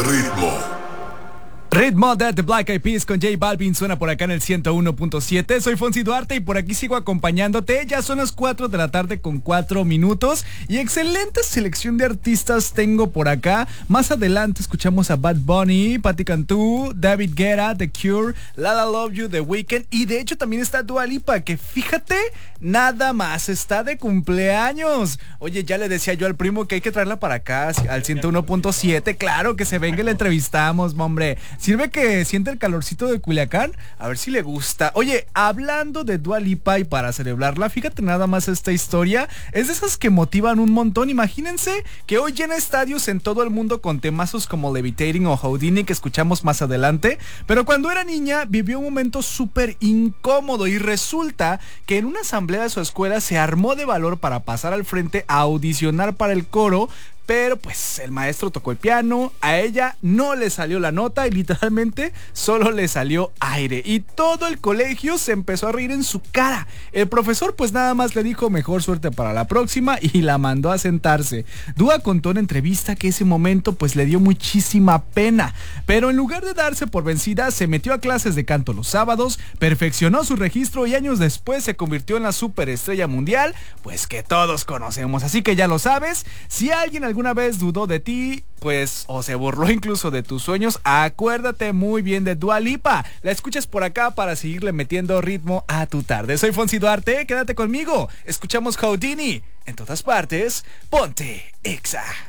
Ritmo de The Black Eyed Peas con J Balvin suena por acá en el 101.7. Soy Fonsi Duarte y por aquí sigo acompañándote. Ya son las 4 de la tarde con 4 minutos y excelente selección de artistas tengo por acá. Más adelante escuchamos a Bad Bunny, Patti Cantú, David Guetta, The Cure, Lala Love You, The Weeknd y de hecho también está Dua Lipa, que fíjate, nada más está de cumpleaños. Oye, ya le decía yo al primo que hay que traerla para acá al 101.7. Claro, que se venga y la entrevistamos, hombre. Sirve que siente el calorcito de Culiacán, a ver si le gusta. Oye, hablando de Dua Lipa y para celebrarla, fíjate nada más esta historia. Es de esas que motivan un montón. Imagínense que hoy llena estadios en todo el mundo con temazos como Levitating o Houdini, que escuchamos más adelante. Pero cuando era niña vivió un momento súper incómodo y resulta que en una asamblea de su escuela se armó de valor para pasar al frente a audicionar para el coro. Pero pues el maestro tocó el piano, a ella no le salió la nota y literalmente solo le salió aire. Y todo el colegio se empezó a reír en su cara. El profesor pues nada más le dijo mejor suerte para la próxima y la mandó a sentarse. Dua contó en entrevista que ese momento pues le dio muchísima pena. Pero en lugar de darse por vencida, se metió a clases de canto los sábados, perfeccionó su registro y años después se convirtió en la superestrella mundial, pues que todos conocemos. Así que ya lo sabes, si alguien alguna vez dudó de ti, pues, o se burló incluso de tus sueños, acuérdate muy bien de Dua Lipa. La escuchas por acá para seguirle metiendo ritmo a tu tarde. Soy Fonsi Duarte, quédate conmigo. Escuchamos Houdini. En todas partes, ponte Exa.